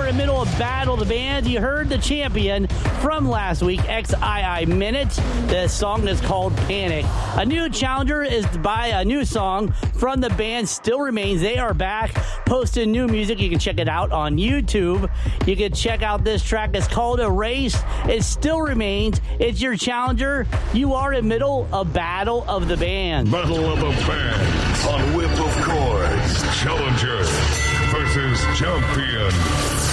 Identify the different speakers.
Speaker 1: are in the middle of Battle the Band. You heard the champion from last week, XII Minute. The song is called Panic. A new challenger is by a new song from the band Still Remains. They are back, posting new music. You can check it out on YouTube. You can check out this track. It's called Erase. It Still Remains. It's your challenger. You are in the middle of Battle of the Band.
Speaker 2: Battle of the Band on Whip of Chords. Challenger versus champion.